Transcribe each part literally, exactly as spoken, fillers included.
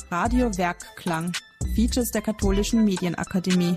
Radio Werkklang, Features der Katholischen Medienakademie.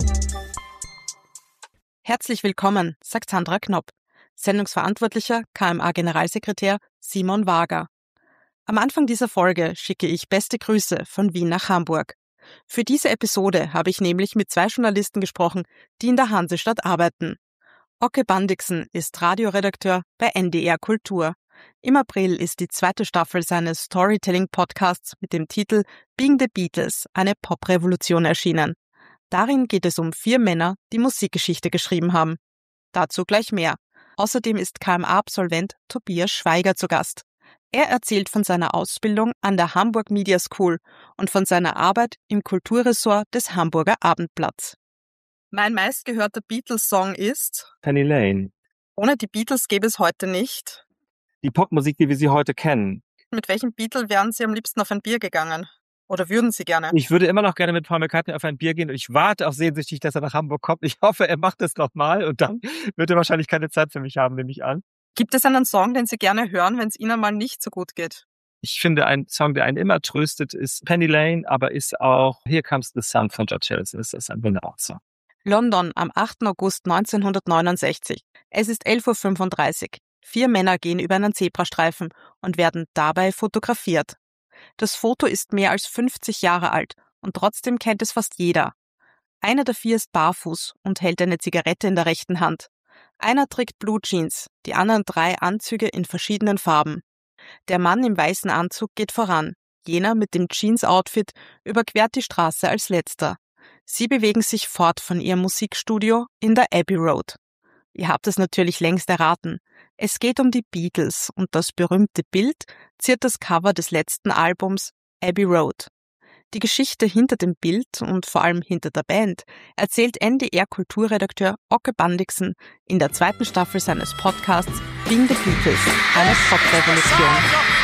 Herzlich willkommen, sagt Sandra Knopp, Sendungsverantwortlicher K M A-Generalsekretär Simon Wager. Am Anfang dieser Folge schicke ich beste Grüße von Wien nach Hamburg. Für diese Episode habe ich nämlich mit zwei Journalisten gesprochen, die in der Hansestadt arbeiten. Oke Bandixen ist Radioredakteur bei N D R Kultur. Im April ist die zweite Staffel seines Storytelling-Podcasts mit dem Titel Being the Beatles, eine Poprevolution erschienen. Darin geht es um vier Männer, die Musikgeschichte geschrieben haben. Dazu gleich mehr. Außerdem ist K M A-Absolvent Tobias Schweiger zu Gast. Er erzählt von seiner Ausbildung an der Hamburg Media School und von seiner Arbeit im Kulturressort des Hamburger Abendblatts. Mein meistgehörter Beatles-Song ist Penny Lane. Ohne die Beatles gäbe es heute nicht. Die Popmusik, wie wir sie heute kennen. Mit welchem Beatle wären Sie am liebsten auf ein Bier gegangen? Oder würden Sie gerne? Ich würde immer noch gerne mit Paul McCartney auf ein Bier gehen und ich warte auch sehnsüchtig, dass er nach Hamburg kommt. Ich hoffe, er macht es noch mal und dann wird er wahrscheinlich keine Zeit für mich haben, nehme ich an. Gibt es einen Song, den Sie gerne hören, wenn es Ihnen mal nicht so gut geht? Ich finde, ein Song, der einen immer tröstet, ist Penny Lane, aber ist auch Here Comes the Sun von George Harrison. Das ist ein wunderbarer Song. London am achten August neunzehnhundertneunundsechzig. Es ist elf Uhr fünfunddreißig. Vier Männer gehen über einen Zebrastreifen und werden dabei fotografiert. Das Foto ist mehr als fünfzig Jahre alt und trotzdem kennt es fast jeder. Einer der vier ist barfuß und hält eine Zigarette in der rechten Hand. Einer trägt Blue Jeans, die anderen drei Anzüge in verschiedenen Farben. Der Mann im weißen Anzug geht voran. Jener mit dem Jeans-Outfit überquert die Straße als letzter. Sie bewegen sich fort von ihrem Musikstudio in der Abbey Road. Ihr habt es natürlich längst erraten. Es geht um die Beatles und das berühmte Bild ziert das Cover des letzten Albums Abbey Road. Die Geschichte hinter dem Bild und vor allem hinter der Band erzählt N D R-Kulturredakteur Oke Bandixen in der zweiten Staffel seines Podcasts Being the Beatles, eine Poprevolution.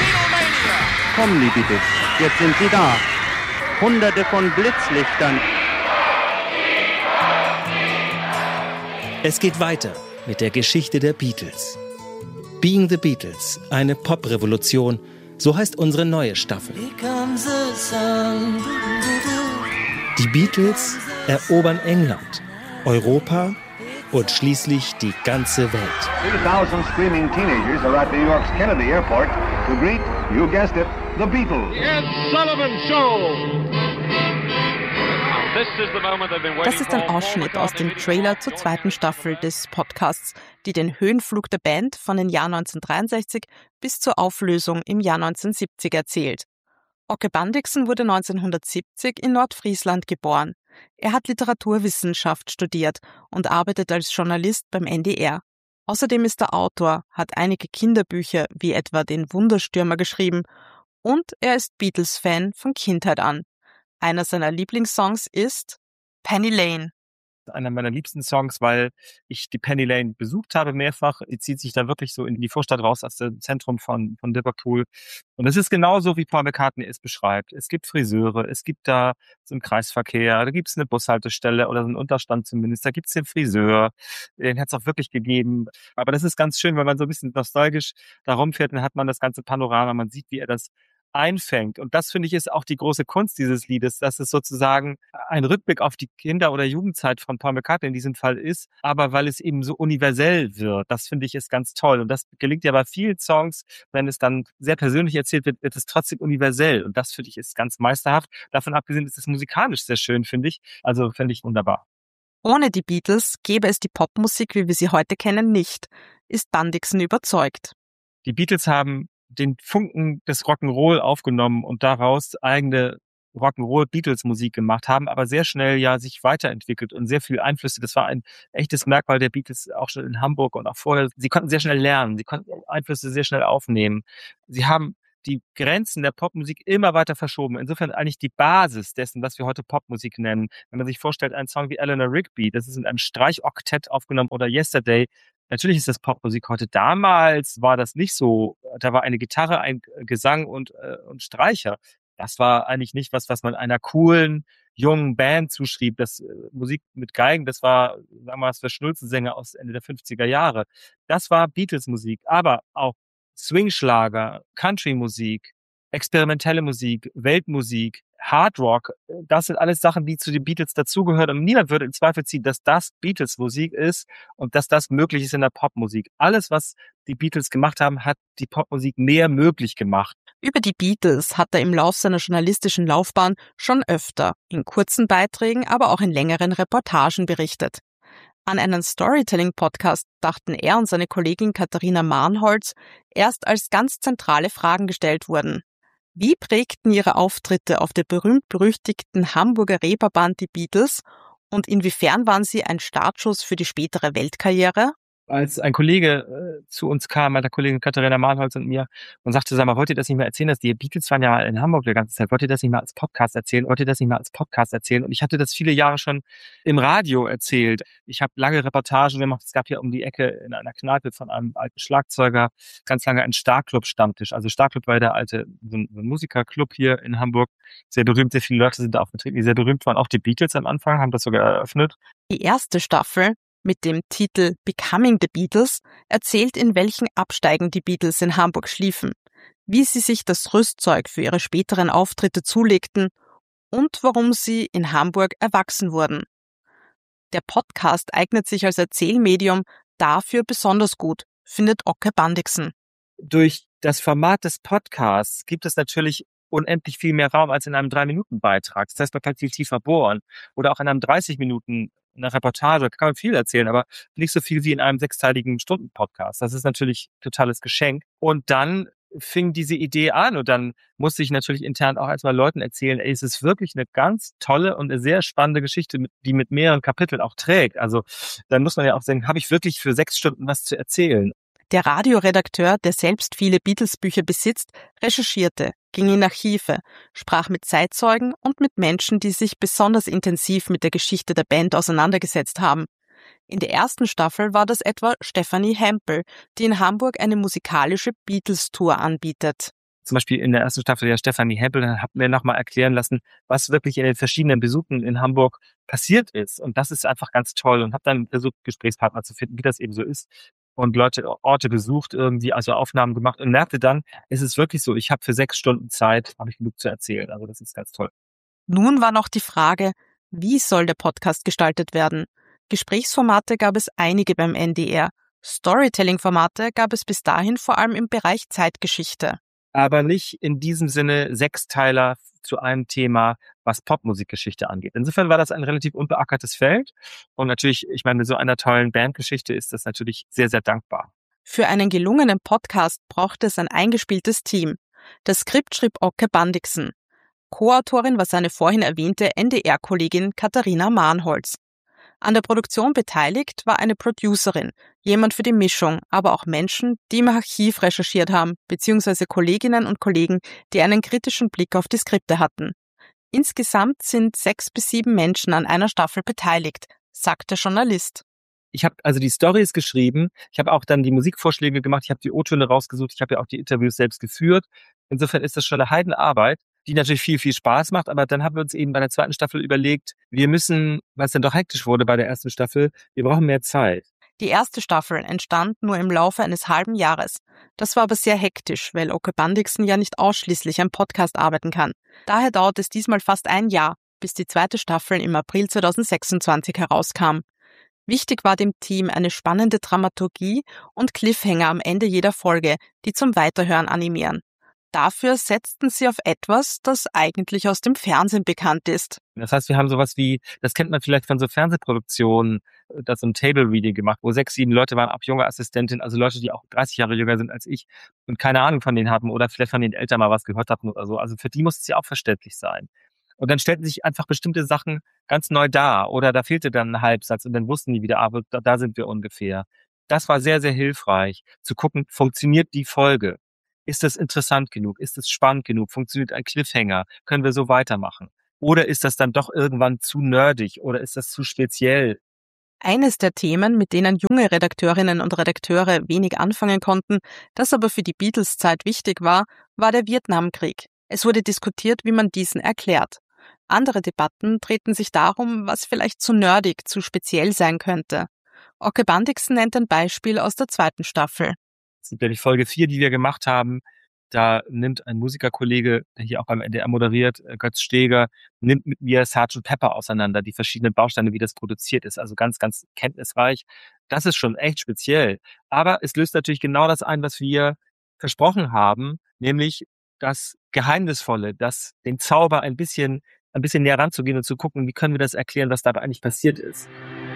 Kommen die Beatles, jetzt sind sie da. Hunderte von Blitzlichtern. Es geht weiter mit der Geschichte der Beatles. Being the Beatles, eine Poprevolution, so heißt unsere neue Staffel. Die Beatles erobern England, Europa und schließlich die ganze Welt. two thousand screaming teenagers are at New York's Kennedy Airport to greet, you guessed it, the Beatles. The Ed Sullivan Show. Das ist ein Ausschnitt aus dem Trailer zur zweiten Staffel des Podcasts, die den Höhenflug der Band von den Jahren neunzehnhundertdreiundsechzig bis zur Auflösung im Jahr neunzehnhundertsiebzig erzählt. Oke Bandixen wurde neunzehnhundertsiebzig in Nordfriesland geboren. Er hat Literaturwissenschaft studiert und arbeitet als Journalist beim N D R. Außerdem ist er Autor, hat einige Kinderbücher wie etwa den Wunderstürmer geschrieben und er ist Beatles-Fan von Kindheit an. Einer seiner Lieblingssongs ist Penny Lane. Einer meiner liebsten Songs, weil ich die Penny Lane besucht habe mehrfach. Die zieht sich da wirklich so in die Vorstadt raus aus dem Zentrum von, von Liverpool. Und es ist genauso, wie Paul McCartney es beschreibt. Es gibt Friseure, es gibt da so einen Kreisverkehr, da gibt es eine Bushaltestelle oder so einen Unterstand zumindest, da gibt es den Friseur, den hat es auch wirklich gegeben. Aber das ist ganz schön, wenn man so ein bisschen nostalgisch da rumfährt, dann hat man das ganze Panorama, man sieht, wie er das einfängt. Und das, finde ich, ist auch die große Kunst dieses Liedes, dass es sozusagen ein Rückblick auf die Kinder- oder Jugendzeit von Paul McCartney in diesem Fall ist, aber weil es eben so universell wird. Das, finde ich, ist ganz toll. Und das gelingt ja bei vielen Songs, wenn es dann sehr persönlich erzählt wird, wird es trotzdem universell. Und das, finde ich, ist ganz meisterhaft. Davon abgesehen ist es musikalisch sehr schön, finde ich. Also, finde ich wunderbar. Ohne die Beatles gäbe es die Popmusik, wie wir sie heute kennen, nicht, ist Bandixen überzeugt. Die Beatles haben den Funken des Rock'n'Roll aufgenommen und daraus eigene Rock'n'Roll-Beatles-Musik gemacht, haben aber sehr schnell ja sich weiterentwickelt und sehr viel Einflüsse. Das war ein echtes Merkmal der Beatles auch schon in Hamburg und auch vorher. Sie konnten sehr schnell lernen, sie konnten Einflüsse sehr schnell aufnehmen. Sie haben die Grenzen der Popmusik immer weiter verschoben. Insofern eigentlich die Basis dessen, was wir heute Popmusik nennen. Wenn man sich vorstellt, ein Song wie Eleanor Rigby, das ist in einem Streichoktett aufgenommen, oder Yesterday. Natürlich ist das Popmusik heute. Damals war das nicht so. Da war eine Gitarre, ein Gesang und, äh, und Streicher. Das war eigentlich nicht was, was man einer coolen, jungen Band zuschrieb. Das äh, Musik mit Geigen, das war, sagen wir mal, das war Schnulzensänger aus Ende der fünfziger Jahre. Das war Beatles-Musik. Aber auch Swingschlager, Country-Musik, experimentelle Musik, Weltmusik, Hard Rock, das sind alles Sachen, die zu den Beatles dazugehören. Und niemand würde in Zweifel ziehen, dass das Beatles-Musik ist und dass das möglich ist in der Popmusik. Alles, was die Beatles gemacht haben, hat die Popmusik mehr möglich gemacht. Über die Beatles hat er im Lauf seiner journalistischen Laufbahn schon öfter, in kurzen Beiträgen, aber auch in längeren Reportagen berichtet. An einen Storytelling-Podcast dachten er und seine Kollegin Katharina Marnholz erst als ganz zentrale Fragen gestellt wurden. Wie prägten ihre Auftritte auf der berühmt-berüchtigten Hamburger Reeperbahn die Beatles und inwiefern waren sie ein Startschuss für die spätere Weltkarriere? Als ein Kollege äh, zu uns kam, meiner Kollegin Katharina Marnholz und mir, und sagte, sag mal, wollt ihr das nicht mehr erzählen, dass die Beatles waren ja mal in Hamburg die ganze Zeit, wollt ihr das nicht mal als Podcast erzählen, wollt ihr das nicht mal als Podcast erzählen? Und ich hatte das viele Jahre schon im Radio erzählt. Ich habe lange Reportagen gemacht, es gab hier um die Ecke in einer Kneipe von einem alten Schlagzeuger ganz lange einen Starclub-Stammtisch. Also Starclub war der alte so ein, so ein Musikerclub hier in Hamburg, sehr berühmt, sehr viele Leute sind da aufgetreten, die sehr berühmt waren. Auch die Beatles am Anfang haben das sogar eröffnet. Die erste Staffel mit dem Titel Becoming the Beatles erzählt, in welchen Absteigen die Beatles in Hamburg schliefen, wie sie sich das Rüstzeug für ihre späteren Auftritte zulegten und warum sie in Hamburg erwachsen wurden. Der Podcast eignet sich als Erzählmedium dafür besonders gut, findet Oke Bandixen. Durch das Format des Podcasts gibt es natürlich unendlich viel mehr Raum als in einem drei Minuten Beitrag. Das heißt, man kann viel tiefer bohren. Oder auch in einem dreißig Minuten eine Reportage kann man viel erzählen, aber nicht so viel wie in einem sechsteiligen Stunden-Podcast. Das ist natürlich ein totales Geschenk. Und dann fing diese Idee an und dann musste ich natürlich intern auch erstmal Leuten erzählen, ey, es ist wirklich eine ganz tolle und eine sehr spannende Geschichte, die mit mehreren Kapiteln auch trägt. Also dann muss man ja auch sagen, habe ich wirklich für sechs Stunden was zu erzählen? Der Radioredakteur, der selbst viele Beatles-Bücher besitzt, recherchierte, ging in Archive, sprach mit Zeitzeugen und mit Menschen, die sich besonders intensiv mit der Geschichte der Band auseinandergesetzt haben. In der ersten Staffel war das etwa Stefanie Hempel, die in Hamburg eine musikalische Beatles-Tour anbietet. Zum Beispiel in der ersten Staffel der Stefanie Hempel, dann hat mir nochmal erklären lassen, was wirklich in den verschiedenen Besuchen in Hamburg passiert ist. Und das ist einfach ganz toll und habe dann versucht, Gesprächspartner zu finden, wie das eben so ist. Und Leute, Orte besucht irgendwie, also Aufnahmen gemacht und merkte dann, es ist wirklich so, ich habe für sechs Stunden Zeit, habe ich genug zu erzählen. Also das ist ganz toll. Nun war noch die Frage, wie soll der Podcast gestaltet werden? Gesprächsformate gab es einige beim N D R. Storytelling-Formate gab es bis dahin vor allem im Bereich Zeitgeschichte. Aber nicht in diesem Sinne Sechsteiler zu einem Thema, was Popmusikgeschichte angeht. Insofern war das ein relativ unbeackertes Feld. Und natürlich, ich meine, mit so einer tollen Bandgeschichte ist das natürlich sehr, sehr dankbar. Für einen gelungenen Podcast braucht es ein eingespieltes Team. Das Skript schrieb Oke Bandixen. Co-Autorin war seine vorhin erwähnte N D R-Kollegin Katharina Marnholz. An der Produktion beteiligt war eine Producerin, jemand für die Mischung, aber auch Menschen, die im Archiv recherchiert haben, beziehungsweise Kolleginnen und Kollegen, die einen kritischen Blick auf die Skripte hatten. Insgesamt sind sechs bis sieben Menschen an einer Staffel beteiligt, sagt der Journalist. Ich habe also die Storys geschrieben, ich habe auch dann die Musikvorschläge gemacht, ich habe die O-Töne rausgesucht, ich habe ja auch die Interviews selbst geführt. Insofern ist das schon eine Heidenarbeit, die natürlich viel, viel Spaß macht. Aber dann haben wir uns eben bei der zweiten Staffel überlegt, wir müssen, weil es dann doch hektisch wurde bei der ersten Staffel, wir brauchen mehr Zeit. Die erste Staffel entstand nur im Laufe eines halben Jahres. Das war aber sehr hektisch, weil Oke Bandixen ja nicht ausschließlich am Podcast arbeiten kann. Daher dauert es diesmal fast ein Jahr, bis die zweite Staffel im April zweitausendsechsundzwanzig herauskam. Wichtig war dem Team eine spannende Dramaturgie und Cliffhanger am Ende jeder Folge, die zum Weiterhören animieren. Dafür setzten sie auf etwas, das eigentlich aus dem Fernsehen bekannt ist. Das heißt, wir haben sowas wie, das kennt man vielleicht von so Fernsehproduktionen, da so ein Table Reading gemacht, wo sechs, sieben Leute waren, ab junge Assistentin, also Leute, die auch dreißig Jahre jünger sind als ich und keine Ahnung von denen hatten oder vielleicht von den Eltern mal was gehört hatten oder so. Also für die muss es ja auch verständlich sein. Und dann stellten sich einfach bestimmte Sachen ganz neu dar oder da fehlte dann ein Halbsatz und dann wussten die wieder, ah, da, da sind wir ungefähr. Das war sehr, sehr hilfreich, zu gucken, funktioniert die Folge? Ist das interessant genug? Ist es spannend genug? Funktioniert ein Cliffhanger? Können wir so weitermachen? Oder ist das dann doch irgendwann zu nerdig oder ist das zu speziell? Eines der Themen, mit denen junge Redakteurinnen und Redakteure wenig anfangen konnten, das aber für die Beatles-Zeit wichtig war, war der Vietnamkrieg. Es wurde diskutiert, wie man diesen erklärt. Andere Debatten drehten sich darum, was vielleicht zu nerdig, zu speziell sein könnte. Oke Bandixen nennt ein Beispiel aus der zweiten Staffel. Das ist ja die Folge vier, die wir gemacht haben, Da nimmt ein Musikerkollege, der hier auch beim N D R moderiert, Götz Steger, nimmt mit mir Sergeant Pepper auseinander, die verschiedenen Bausteine, wie das produziert ist. Also ganz, ganz kenntnisreich. Das ist schon echt speziell. Aber es löst natürlich genau das ein, was wir versprochen haben, nämlich das Geheimnisvolle, das, den Zauber ein bisschen, ein bisschen näher ranzugehen und zu gucken, wie können wir das erklären, was dabei eigentlich passiert ist.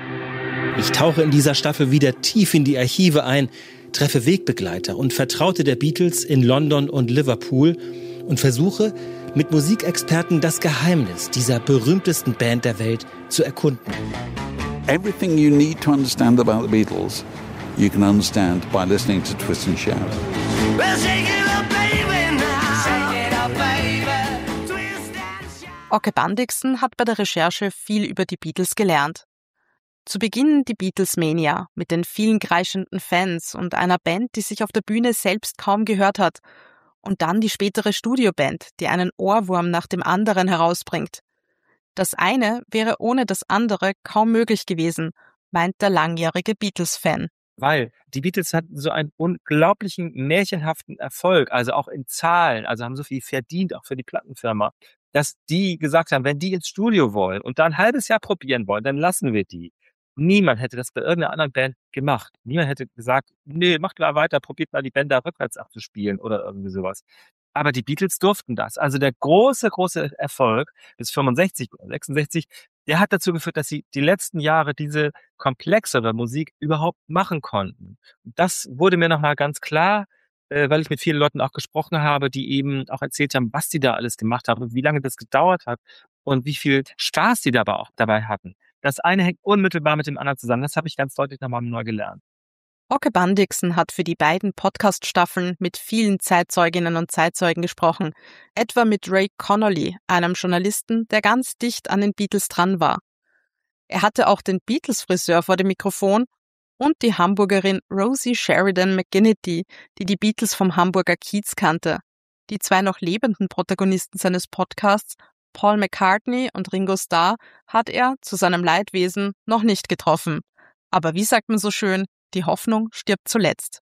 Ich tauche in dieser Staffel wieder tief in die Archive ein, treffe Wegbegleiter und Vertraute der Beatles in London und Liverpool und versuche, mit Musikexperten das Geheimnis dieser berühmtesten Band der Welt zu erkunden. Everything you need to understand about the Beatles, you can understand by listening to Twist and Shout. Well, shake it up, baby, now. Shake it up, baby. Twist and shout. Ocke Bandixen hat bei der Recherche viel über die Beatles gelernt. Zu Beginn die Beatles-Mania mit den vielen kreischenden Fans und einer Band, die sich auf der Bühne selbst kaum gehört hat. Und dann die spätere Studioband, die einen Ohrwurm nach dem anderen herausbringt. Das eine wäre ohne das andere kaum möglich gewesen, meint der langjährige Beatles-Fan. Weil die Beatles hatten so einen unglaublichen, märchenhaften Erfolg, also auch in Zahlen, also haben so viel verdient, auch für die Plattenfirma, dass die gesagt haben, wenn die ins Studio wollen und da ein halbes Jahr probieren wollen, dann lassen wir die. Niemand hätte das bei irgendeiner anderen Band gemacht. Niemand hätte gesagt, nee, macht mal weiter, probiert mal die Bänder rückwärts abzuspielen oder irgendwie sowas. Aber die Beatles durften das. Also der große, große Erfolg bis fünfundsechzig oder sechsundsechzig, der hat dazu geführt, dass sie die letzten Jahre diese komplexere Musik überhaupt machen konnten. Das wurde mir nochmal ganz klar, weil ich mit vielen Leuten auch gesprochen habe, die eben auch erzählt haben, was die da alles gemacht haben und wie lange das gedauert hat und wie viel Spaß die dabei auch dabei hatten. Das eine hängt unmittelbar mit dem anderen zusammen. Das habe ich ganz deutlich nochmal neu gelernt. Ocke Bandixen hat für die beiden Podcast-Staffeln mit vielen Zeitzeuginnen und Zeitzeugen gesprochen, etwa mit Ray Connolly, einem Journalisten, der ganz dicht an den Beatles dran war. Er hatte auch den Beatles-Friseur vor dem Mikrofon und die Hamburgerin Rosie Sheridan McGinnity, die die Beatles vom Hamburger Kiez kannte. Die zwei noch lebenden Protagonisten seines Podcasts, Paul McCartney und Ringo Starr, hat er zu seinem Leidwesen noch nicht getroffen. Aber wie sagt man so schön, die Hoffnung stirbt zuletzt.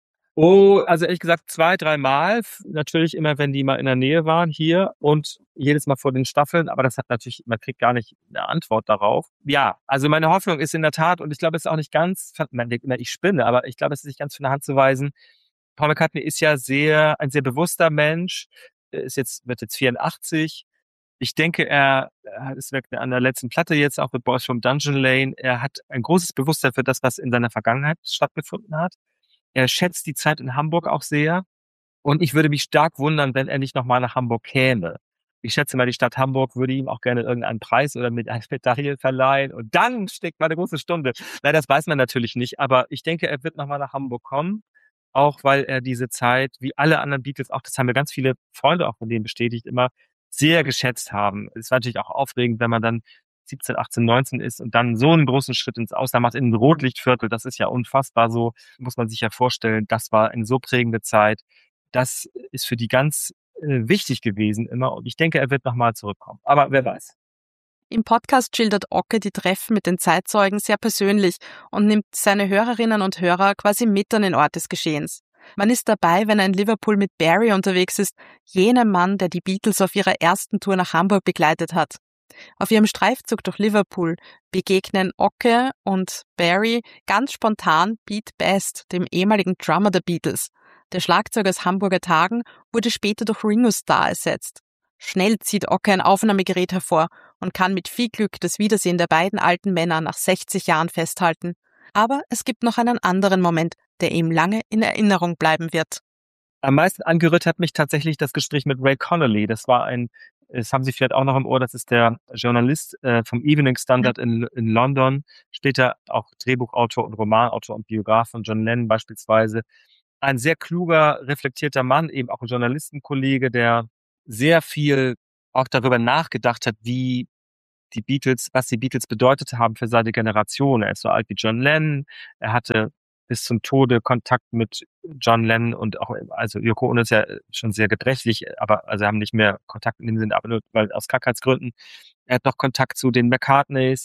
Oh, also ehrlich gesagt zwei, dreimal. Natürlich immer, wenn die mal in der Nähe waren hier und jedes Mal vor den Staffeln. Aber das hat natürlich, man kriegt gar nicht eine Antwort darauf. Ja, also meine Hoffnung ist in der Tat, und ich glaube, es ist auch nicht ganz, man denkt immer, ich spinne, aber ich glaube, es ist nicht ganz von der Hand zu weisen. Paul McCartney ist ja sehr, ein sehr bewusster Mensch, ist jetzt, wird jetzt vierundachtzig. Ich denke, er, er ist an der letzten Platte jetzt auch mit Boys from Dungeon Lane. Er hat ein großes Bewusstsein für das, was in seiner Vergangenheit stattgefunden hat. Er schätzt die Zeit in Hamburg auch sehr. Und ich würde mich stark wundern, wenn er nicht nochmal nach Hamburg käme. Ich schätze mal, die Stadt Hamburg würde ihm auch gerne irgendeinen Preis oder mit einer Medaille verleihen. Und dann steckt mal eine große Stunde. Nein, das weiß man natürlich nicht. Aber ich denke, er wird nochmal nach Hamburg kommen. Auch weil er diese Zeit, wie alle anderen Beatles, auch das haben wir ganz viele Freunde auch von denen bestätigt, immer sehr geschätzt haben. Es war natürlich auch aufregend, wenn man dann siebzehn, achtzehn, neunzehn ist und dann so einen großen Schritt ins Ausland macht, in ein Rotlichtviertel. Das ist ja unfassbar, so muss man sich ja vorstellen. Das war eine so prägende Zeit. Das ist für die ganz äh, wichtig gewesen immer. Und ich denke, er wird nochmal zurückkommen. Aber wer weiß. Im Podcast schildert Ocke die Treffen mit den Zeitzeugen sehr persönlich und nimmt seine Hörerinnen und Hörer quasi mit an den Ort des Geschehens. Man ist dabei, wenn er in Liverpool mit Barry unterwegs ist, jenem Mann, der die Beatles auf ihrer ersten Tour nach Hamburg begleitet hat. Auf ihrem Streifzug durch Liverpool begegnen Ocke und Barry ganz spontan Pete Best, dem ehemaligen Drummer der Beatles. Der Schlagzeuger aus Hamburger Tagen wurde später durch Ringo Starr ersetzt. Schnell zieht Ocke ein Aufnahmegerät hervor und kann mit viel Glück das Wiedersehen der beiden alten Männer nach sechzig Jahren festhalten. Aber es gibt noch einen anderen Moment, der ihm lange in Erinnerung bleiben wird. Am meisten angerührt hat mich tatsächlich das Gespräch mit Ray Connolly. Das war ein, das haben Sie vielleicht auch noch im Ohr, das ist der Journalist äh, vom Evening Standard in, in London, später auch Drehbuchautor und Romanautor und Biograf von John Lennon beispielsweise. Ein sehr kluger, reflektierter Mann, eben auch ein Journalistenkollege, der sehr viel auch darüber nachgedacht hat, wie die Beatles, was die Beatles bedeutet haben für seine Generation. Er ist so alt wie John Lennon. Er hatte bis zum Tode Kontakt mit John Lennon und auch, also Yoko Ono ist ja schon sehr gebrechlich, aber also haben nicht mehr Kontakt in dem Sinne, aber nur weil aus Krankheitsgründen. Er hat noch Kontakt zu den McCartneys.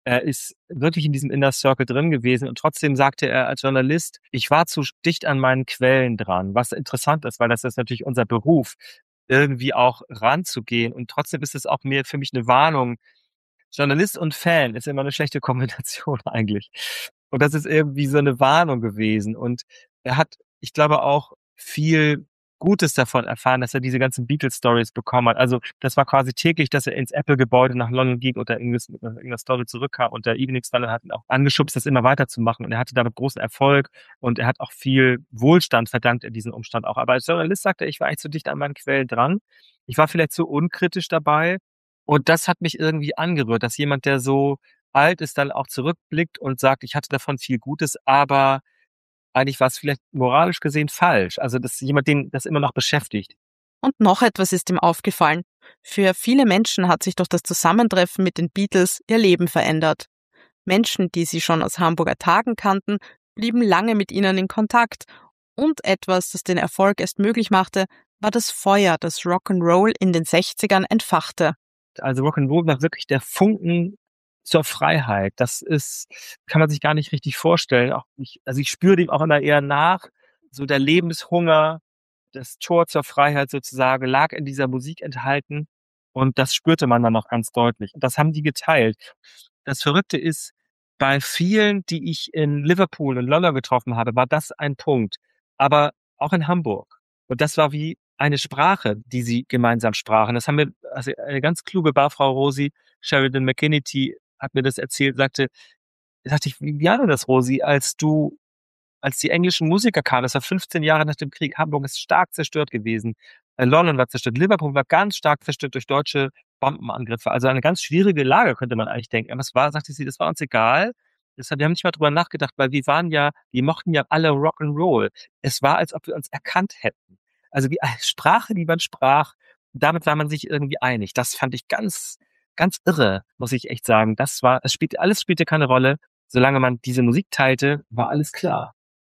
Er ist wirklich in diesem Inner Circle drin gewesen und trotzdem sagte er als Journalist, ich war zu dicht an meinen Quellen dran, was interessant ist, weil das ist natürlich unser Beruf, irgendwie auch ranzugehen und trotzdem ist es auch mir für mich eine Warnung. Journalist und Fan ist immer eine schlechte Kombination eigentlich. Und das ist irgendwie so eine Warnung gewesen und er hat, ich glaube, auch viel Gutes davon erfahren, dass er diese ganzen Beatles-Stories bekommen hat. Also das war quasi täglich, dass er ins Apple-Gebäude nach London ging oder irgendwas mit irgendeiner Story zurückkam und der Evening Standard hat ihn auch angeschubst, das immer weiterzumachen und er hatte damit großen Erfolg und er hat auch viel Wohlstand verdankt in diesem Umstand auch. Aber als Journalist sagte er, ich war eigentlich zu dicht an meinen Quellen dran. Ich war vielleicht zu unkritisch dabei und das hat mich irgendwie angerührt, dass jemand, der so alt ist, dann auch zurückblickt und sagt, ich hatte davon viel Gutes, aber eigentlich war es vielleicht moralisch gesehen falsch. Also das ist jemand, den das immer noch beschäftigt. Und noch etwas ist ihm aufgefallen. Für viele Menschen hat sich durch das Zusammentreffen mit den Beatles ihr Leben verändert. Menschen, die sie schon aus Hamburger Tagen kannten, blieben lange mit ihnen in Kontakt. Und etwas, das den Erfolg erst möglich machte, war das Feuer, das Rock'n'Roll in den sechzigern entfachte. Also Rock'n'Roll war wirklich der Funken zur Freiheit. Das ist, kann man sich gar nicht richtig vorstellen. Auch ich, also ich spüre dem auch immer eher nach. So der Lebenshunger, das Tor zur Freiheit sozusagen lag in dieser Musik enthalten. Und das spürte man dann noch ganz deutlich. Und das haben die geteilt. Das Verrückte ist, bei vielen, die ich in Liverpool und London getroffen habe, war das ein Punkt. Aber auch in Hamburg. Und das war wie eine Sprache, die sie gemeinsam sprachen. Das haben wir, also eine ganz kluge Barfrau Rosie Sheridan McKinney hat mir das erzählt, sagte, sagte ich, wie war denn das, Rosi, als du, als die englischen Musiker kamen, das war fünfzehn Jahre nach dem Krieg, Hamburg ist stark zerstört gewesen, äh, London war zerstört, Liverpool war ganz stark zerstört durch deutsche Bombenangriffe, also eine ganz schwierige Lage, könnte man eigentlich denken. Aber es war, sagte sie, das war uns egal. Das hat, wir haben nicht mal drüber nachgedacht, weil wir waren ja, wir mochten ja alle Rock'n'Roll. Es war, als ob wir uns erkannt hätten. Also wie eine Sprache, die man sprach, damit war man sich irgendwie einig. Das fand ich ganz, ganz irre, muss ich echt sagen. Das war, es spielte, alles spielte keine Rolle. Solange man diese Musik teilte, war alles klar.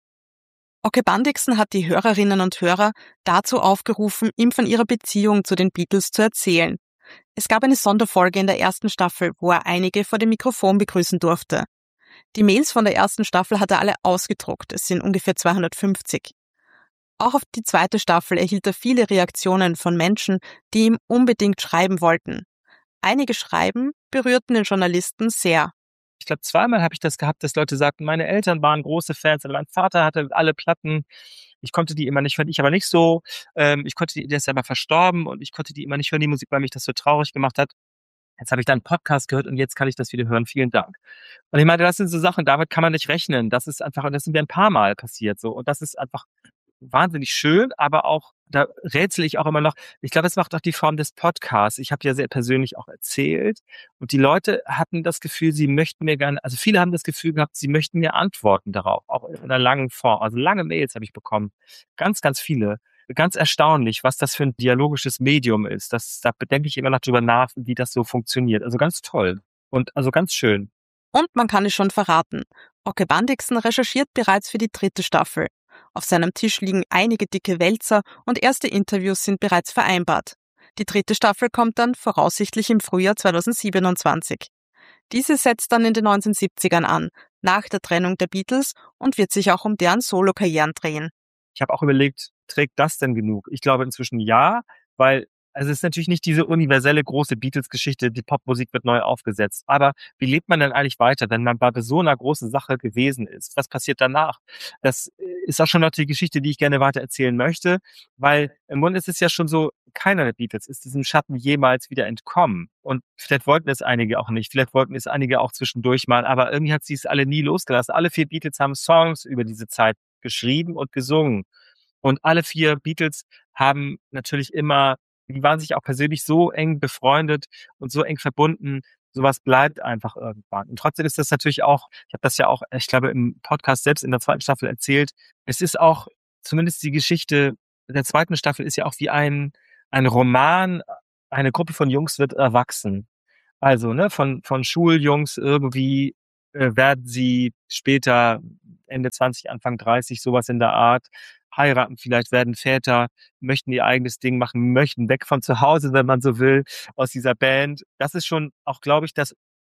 Oke Bandixen hat die Hörerinnen und Hörer dazu aufgerufen, ihm von ihrer Beziehung zu den Beatles zu erzählen. Es gab eine Sonderfolge in der ersten Staffel, wo er einige vor dem Mikrofon begrüßen durfte. Die Mails von der ersten Staffel hat er alle ausgedruckt. Es sind ungefähr zweihundertfünfzig. Auch auf die zweite Staffel erhielt er viele Reaktionen von Menschen, die ihm unbedingt schreiben wollten. Einige Schreiben berührten den Journalisten sehr. Ich glaube, zweimal habe ich das gehabt, dass Leute sagten, meine Eltern waren große Fans, mein Vater hatte alle Platten. Ich konnte die immer nicht hören, ich aber nicht so. Ähm, ich konnte die, der ist aber verstorben und ich konnte die immer nicht hören, die Musik, weil mich das so traurig gemacht hat. Jetzt habe ich dann einen Podcast gehört und jetzt kann ich das wieder hören. Vielen Dank. Und ich meine, das sind so Sachen, damit kann man nicht rechnen. Das ist einfach, und das sind mir ein paar Mal passiert so. Und das ist einfach wahnsinnig schön, aber auch, da rätsel ich auch immer noch. Ich glaube, es macht auch die Form des Podcasts. Ich habe ja sehr persönlich auch erzählt und die Leute hatten das Gefühl, sie möchten mir gerne, also viele haben das Gefühl gehabt, sie möchten mir antworten darauf, auch in einer langen Form. Also lange Mails habe ich bekommen. Ganz, ganz viele. Ganz erstaunlich, was das für ein dialogisches Medium ist. Das, da bedenke ich immer noch drüber nach, wie das so funktioniert. Also ganz toll und also ganz schön. Und man kann es schon verraten. Oke Bandixen recherchiert bereits für die dritte Staffel. Auf seinem Tisch liegen einige dicke Wälzer und erste Interviews sind bereits vereinbart. Die dritte Staffel kommt dann voraussichtlich im Frühjahr zweitausendsiebenundzwanzig. Diese setzt dann in den neunzehnhundertsiebzigern an, nach der Trennung der Beatles und wird sich auch um deren Solokarrieren drehen. Ich habe auch überlegt, trägt das denn genug? Ich glaube inzwischen ja, weil also es ist natürlich nicht diese universelle große Beatles-Geschichte, die Popmusik wird neu aufgesetzt. Aber wie lebt man denn eigentlich weiter, wenn man bei so einer großen Sache gewesen ist? Was passiert danach? Das ist auch schon noch die Geschichte, die ich gerne weiter erzählen möchte, weil im Grunde ist es ja schon so, keiner der Beatles ist diesem Schatten jemals wieder entkommen. Und vielleicht wollten es einige auch nicht, vielleicht wollten es einige auch zwischendurch mal, aber irgendwie hat sie es alle nie losgelassen. Alle vier Beatles haben Songs über diese Zeit geschrieben und gesungen. Und alle vier Beatles haben natürlich immer, die waren sich auch persönlich so eng befreundet und so eng verbunden. Sowas bleibt einfach irgendwann. Und trotzdem ist das natürlich auch, ich habe das ja auch, ich glaube, im Podcast selbst in der zweiten Staffel erzählt, es ist auch, zumindest die Geschichte der zweiten Staffel ist ja auch wie ein, ein Roman, eine Gruppe von Jungs wird erwachsen. Also, ne, von, von Schuljungs irgendwie äh, werden sie später Ende zwanzig, Anfang dreißig, sowas in der Art, heiraten vielleicht, werden Väter, möchten ihr eigenes Ding machen, möchten weg von zu Hause, wenn man so will, aus dieser Band. Das ist schon auch, glaube ich, das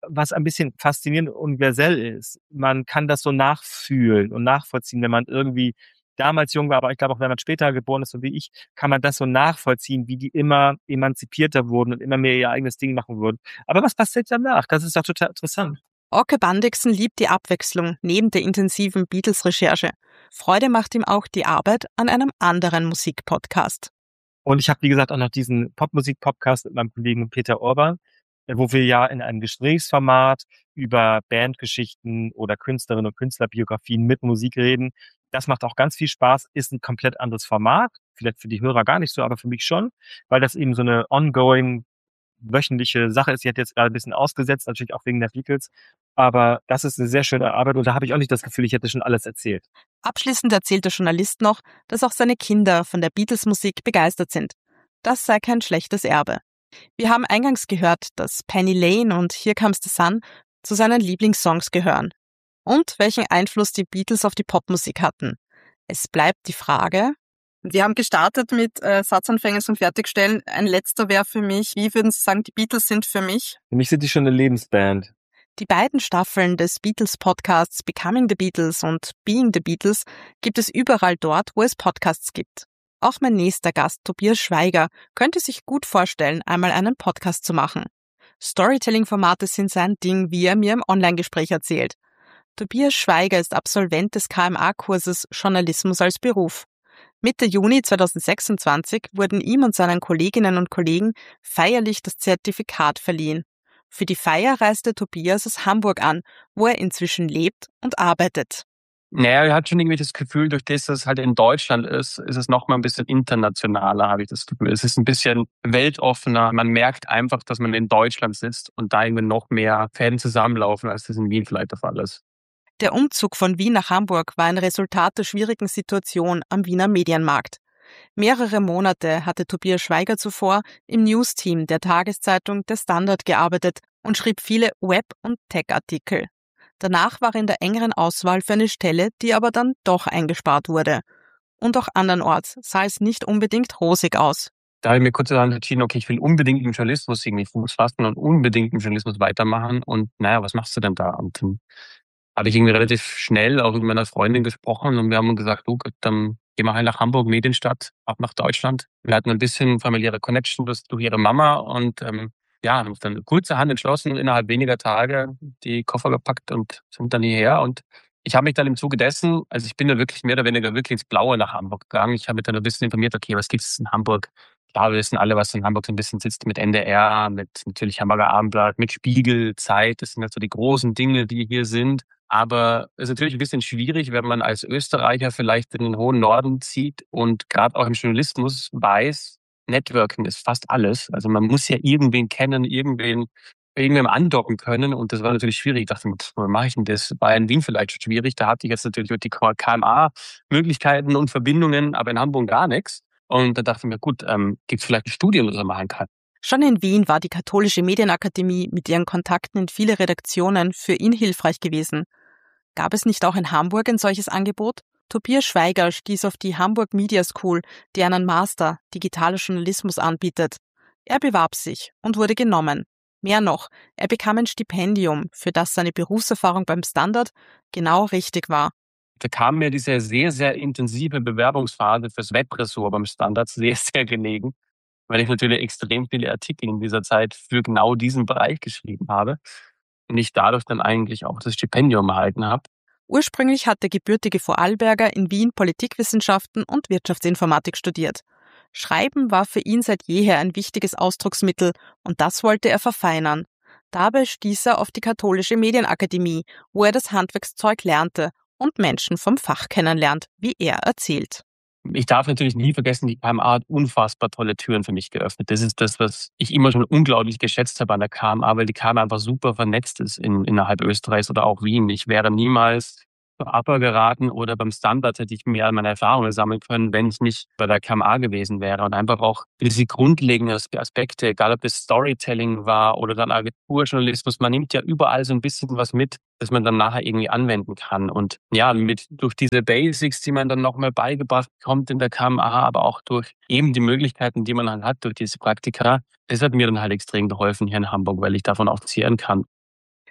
was ein bisschen faszinierend und universell ist. Man kann das so nachfühlen und nachvollziehen, wenn man irgendwie damals jung war, aber ich glaube auch, wenn man später geboren ist, so wie ich, kann man das so nachvollziehen, wie die immer emanzipierter wurden und immer mehr ihr eigenes Ding machen würden. Aber was passiert danach? Das ist doch total interessant. Orke Bandixen liebt die Abwechslung neben der intensiven Beatles-Recherche. Freude macht ihm auch die Arbeit an einem anderen Musikpodcast. Und ich habe, wie gesagt, auch noch diesen Popmusik-Podcast mit meinem Kollegen Peter Orban, wo wir ja in einem Gesprächsformat über Bandgeschichten oder Künstlerinnen und Künstlerbiografien mit Musik reden. Das macht auch ganz viel Spaß, ist ein komplett anderes Format, vielleicht für die Hörer gar nicht so, aber für mich schon, weil das eben so eine ongoing, wöchentliche Sache ist. Die hat jetzt gerade ein bisschen ausgesetzt, natürlich auch wegen der Beatles, aber das ist eine sehr schöne Arbeit und da habe ich auch nicht das Gefühl, ich hätte schon alles erzählt. Abschließend erzählt der Journalist noch, dass auch seine Kinder von der Beatles-Musik begeistert sind. Das sei kein schlechtes Erbe. Wir haben eingangs gehört, dass Penny Lane und Here Comes the Sun zu seinen Lieblingssongs gehören. Und welchen Einfluss die Beatles auf die Popmusik hatten. Es bleibt die Frage. Wir haben gestartet mit äh, Satzanfängen zum Fertigstellen. Ein letzter wäre für mich, wie würden Sie sagen, die Beatles sind für mich? Für mich sind die schon eine Lebensband. Die beiden Staffeln des Beatles-Podcasts Becoming the Beatles und Being the Beatles gibt es überall dort, wo es Podcasts gibt. Auch mein nächster Gast, Tobias Schweiger, könnte sich gut vorstellen, einmal einen Podcast zu machen. Storytelling-Formate sind sein Ding, wie er mir im Online-Gespräch erzählt. Tobias Schweiger ist Absolvent des K M A-Kurses Journalismus als Beruf. Mitte Juni zweitausendsechsundzwanzig wurden ihm und seinen Kolleginnen und Kollegen feierlich das Zertifikat verliehen. Für die Feier reiste Tobias aus Hamburg an, wo er inzwischen lebt und arbeitet. Naja, er hat schon irgendwie das Gefühl, durch das, dass es halt in Deutschland ist, ist es noch mal ein bisschen internationaler, habe ich das Gefühl. Es ist ein bisschen weltoffener. Man merkt einfach, dass man in Deutschland sitzt und da irgendwie noch mehr Fäden zusammenlaufen, als das in Wien vielleicht der Fall ist. Der Umzug von Wien nach Hamburg war ein Resultat der schwierigen Situation am Wiener Medienmarkt. Mehrere Monate hatte Tobias Schweiger zuvor im News-Team der Tageszeitung Der Standard gearbeitet und schrieb viele Web- und Tech-Artikel. Danach war er in der engeren Auswahl für eine Stelle, die aber dann doch eingespart wurde. Und auch andernorts sah es nicht unbedingt rosig aus. Da habe ich mir kurz entschieden, okay, ich will unbedingt im Journalismus irgendwie Fuß fassen und unbedingt im Journalismus weitermachen. Und naja, was machst du denn da? Und dann habe ich irgendwie relativ schnell auch mit meiner Freundin gesprochen und wir haben gesagt, du, dann gehen wir halt nach Hamburg, Medienstadt, auch nach Deutschland. Wir hatten ein bisschen familiäre Connection durch ihre Mama und ähm, ja, haben uns dann kurzerhand entschlossen, innerhalb weniger Tage die Koffer gepackt und sind dann hierher. Und ich habe mich dann im Zuge dessen, also ich bin dann wirklich mehr oder weniger wirklich ins Blaue nach Hamburg gegangen. Ich habe mich dann ein bisschen informiert, okay, was gibt es in Hamburg? Klar, wir wissen alle, was in Hamburg so ein bisschen sitzt mit N D R, mit natürlich Hamburger Abendblatt, mit Spiegel, Zeit. Das sind halt so die großen Dinge, die hier sind. Aber es ist natürlich ein bisschen schwierig, wenn man als Österreicher vielleicht in den hohen Norden zieht und gerade auch im Journalismus weiß, Networking ist fast alles. Also man muss ja irgendwen kennen, irgendwen irgendwem andocken können und das war natürlich schwierig. Ich dachte, wie mache ich denn das? War in Wien vielleicht schon schwierig. Da hatte ich jetzt natürlich die K M A-Möglichkeiten und Verbindungen, aber in Hamburg gar nichts. Und da dachte ich mir, gut, ähm, gibt es vielleicht ein Studium, das man machen kann? Schon in Wien war die Katholische Medienakademie mit ihren Kontakten in viele Redaktionen für ihn hilfreich gewesen. Gab es nicht auch in Hamburg ein solches Angebot? Tobias Schweiger stieß auf die Hamburg Media School, die einen Master Digitaler Journalismus anbietet. Er bewarb sich und wurde genommen. Mehr noch, er bekam ein Stipendium, für das seine Berufserfahrung beim Standard genau richtig war. Da kam mir diese sehr, sehr intensive Bewerbungsphase fürs Webressort beim Standard sehr, sehr gelegen, weil ich natürlich extrem viele Artikel in dieser Zeit für genau diesen Bereich geschrieben habe und ich dadurch dann eigentlich auch das Stipendium erhalten habe. Ursprünglich hat der gebürtige Vorarlberger in Wien Politikwissenschaften und Wirtschaftsinformatik studiert. Schreiben war für ihn seit jeher ein wichtiges Ausdrucksmittel und das wollte er verfeinern. Dabei stieß er auf die Katholische Medienakademie, wo er das Handwerkszeug lernte und Menschen vom Fach kennenlernt, wie er erzählt. Ich darf natürlich nie vergessen, die K M A hat unfassbar tolle Türen für mich geöffnet. Das ist das, was ich immer schon unglaublich geschätzt habe an der K M A, weil die K M A einfach super vernetzt ist in, innerhalb Österreichs oder auch Wien. Ich wäre niemals zur A P A geraten oder beim Standard hätte ich mehr meine Erfahrungen sammeln können, wenn ich nicht bei der K M A gewesen wäre. Und einfach auch diese grundlegenden Aspekte, egal ob das Storytelling war oder dann Agenturjournalismus, man nimmt ja überall so ein bisschen was mit, das man dann nachher irgendwie anwenden kann. Und ja, mit durch diese Basics, die man dann nochmal beigebracht bekommt in der K M A, aber auch durch eben die Möglichkeiten, die man dann hat durch diese Praktika, das hat mir dann halt extrem geholfen hier in Hamburg, weil ich davon auch zehren kann.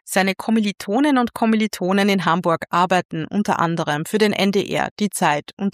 Seine Kommilitonen und Kommilitonen in Hamburg arbeiten unter anderem für den N D R, die Zeit und